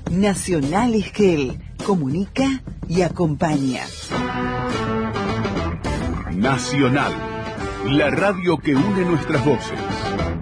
Nacional Esquel, comunica y acompaña. Nacional, la radio que une nuestras voces.